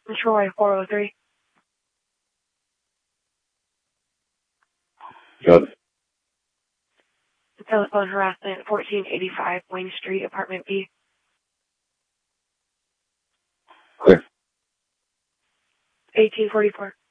Troy 403. Got it. Telephone harassment, 1485 Wayne Street, Apartment B. Clear. 1844.